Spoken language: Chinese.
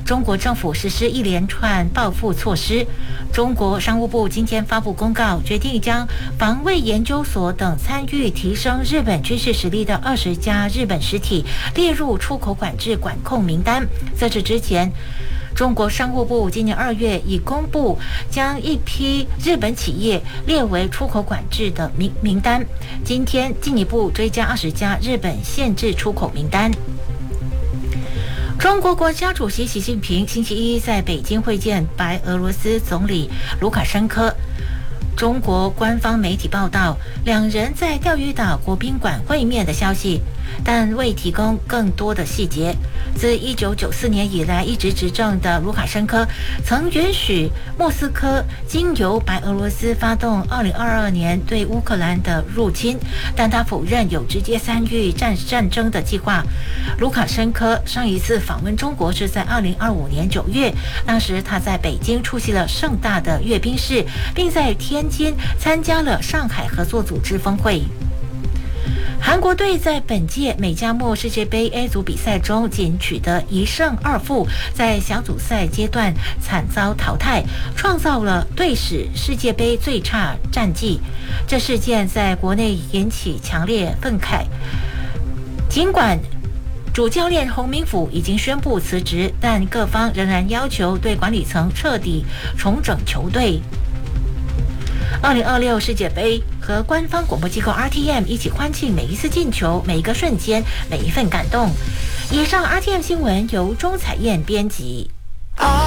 中国政府实施一连串报复措施。中国商务部今天发布公告，决定将防卫研究所等参与提升日本军事实力的20家日本实体列入出口管制管控名单。在这之前，中国商务部今年2月已公布将一批日本企业列为出口管制的名单，今天进一步追加20家日本限制出口名单。中国国家主席习近平星期一在北京会见白俄罗斯总理卢卡申科。中国官方媒体报道，两人在钓鱼岛国宾馆会面的消息，但未提供更多的细节。自1994年以来一直执政的卢卡申科曾允许莫斯科经由白俄罗斯发动2022年对乌克兰的入侵，但他否认有直接参与战争的计划。卢卡申科上一次访问中国是在2025年9月，当时他在北京出席了盛大的阅兵式，并在天津参加了上海合作组织峰会。韩国队在本届美加墨世界杯 A 组比赛中仅取得1胜2负，在小组赛阶段惨遭淘汰，创造了队史世界杯最差战绩。这事件在国内引起强烈愤慨。尽管主教练洪明甫已经宣布辞职，但各方仍然要求对管理层彻底重整球队。2026世界杯和官方广播机构 RTM 一起欢庆每一次进球、每一个瞬间、每一份感动。以上 RTM 新闻由钟彩燕编辑。